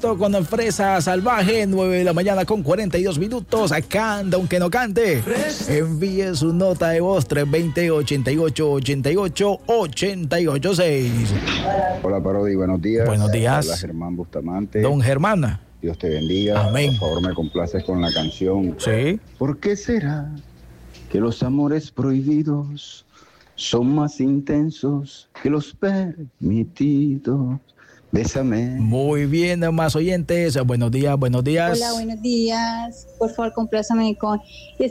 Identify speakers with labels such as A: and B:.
A: Tiesto con Fresa Salvaje, 9 de la mañana con 42 minutos. Canta aunque no cante. Envíe su nota de voz 320-88-88-886.
B: Hola Parodi, buenos días.
A: Buenos días.
B: Hola Germán Bustamante.
A: Don Germán.
B: Dios te bendiga.
A: Amén.
B: Por favor, me complaces con la canción.
A: Sí.
B: ¿Por qué será que los amores prohibidos son más intensos que los permitidos? Bésame.
A: Muy bien, más oyentes. Buenos días, buenos días.
C: Hola, buenos días. Por favor, complázame con